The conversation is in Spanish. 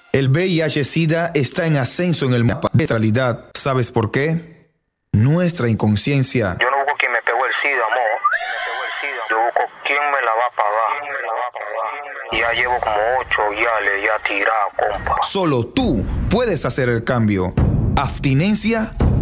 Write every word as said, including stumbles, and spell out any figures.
El V I H-Sida está en ascenso en el mapa de realidad. ¿Sabes por qué? Nuestra inconsciencia. Yo no busco quien me pegó el SIDA, amor. Yo busco quién me la va a pagar. Ya llevo como ocho viales ya tirado, compa. Solo tú puedes hacer el cambio. Abstinencia